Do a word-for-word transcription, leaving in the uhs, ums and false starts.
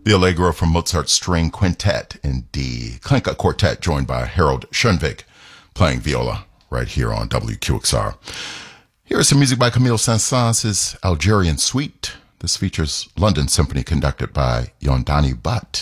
The Allegro from Mozart's String Quintet in D. Klinka Quartet joined by Harold Schoenweg playing viola right here on W Q X R. Here is some music by Camille Saint-Saëns' Algerian Suite. This features London Symphony conducted by Yondani Butt.